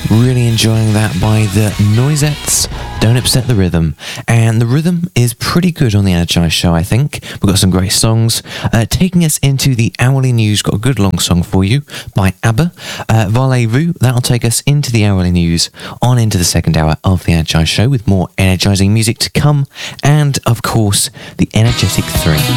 Really enjoying that by the Noisettes. Don't Upset the Rhythm. And the rhythm is pretty good on the Energize show, I think. We've got some great songs. Taking us into the hourly news, got a good long song for you by ABBA. Voulez-vous, that'll take us into the hourly news, on into the second hour of the Energize show with more energizing music to come. And, of course, the Energetic 3.